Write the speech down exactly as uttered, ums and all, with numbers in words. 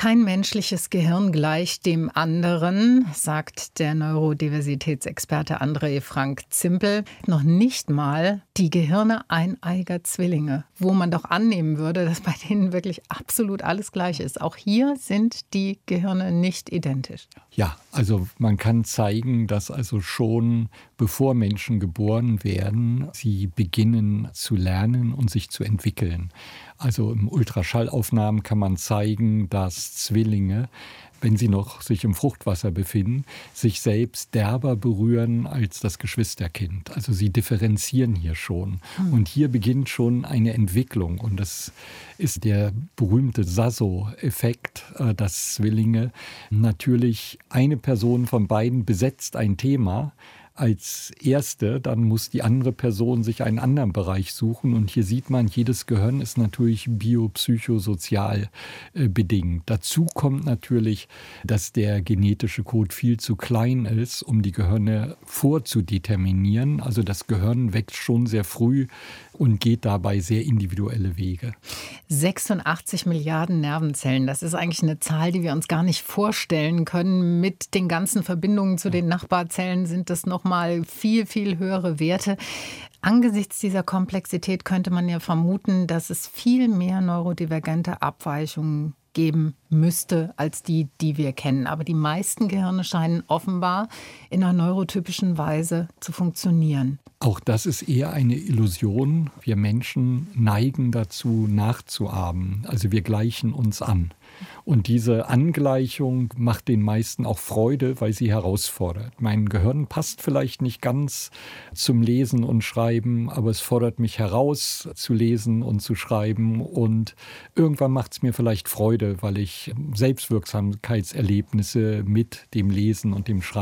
Kein menschliches Gehirn gleicht dem anderen, sagt der Neurodiversitätsexperte André Frank Zimpel. Noch nicht mal die Gehirne eineiiger Zwillinge, wo man doch annehmen würde, dass bei denen wirklich absolut alles gleich ist. Auch hier sind die Gehirne nicht identisch. Ja, also man kann zeigen, dass also schon bevor Menschen geboren werden, sie beginnen zu lernen und sich zu entwickeln. Also im Ultraschallaufnahmen kann man zeigen, dass Zwillinge, wenn sie noch sich im Fruchtwasser befinden, sich selbst derber berühren als das Geschwisterkind. Also sie differenzieren hier schon. Mhm. Und hier beginnt schon eine Entwicklung. Und das ist der berühmte Sasso-Effekt, dass Zwillinge natürlich eine Person von beiden besetzt ein Thema als erste, dann muss die andere Person sich einen anderen Bereich suchen. Und hier sieht man, jedes Gehirn ist natürlich biopsychosozial äh, bedingt. Dazu kommt natürlich, dass der genetische Code viel zu klein ist, um die Gehirne vorzudeterminieren. Also das Gehirn wächst schon sehr früh und geht dabei sehr individuelle Wege. sechsundachtzig Milliarden Nervenzellen, das ist eigentlich eine Zahl, die wir uns gar nicht vorstellen können. Mit den ganzen Verbindungen zu den Nachbarzellen sind das noch mal viel, viel höhere Werte. Angesichts dieser Komplexität könnte man ja vermuten, dass es viel mehr neurodivergente Abweichungen geben müsste als die, die wir kennen. Aber die meisten Gehirne scheinen offenbar in einer neurotypischen Weise zu funktionieren. Auch das ist eher eine Illusion. Wir Menschen neigen dazu, nachzuahmen. Also wir gleichen uns an. Und diese Angleichung macht den meisten auch Freude, weil sie herausfordert. Mein Gehirn passt vielleicht nicht ganz zum Lesen und Schreiben, aber es fordert mich heraus, zu lesen und zu schreiben. Und irgendwann macht es mir vielleicht Freude, weil ich Selbstwirksamkeitserlebnisse mit dem Lesen und dem Schreiben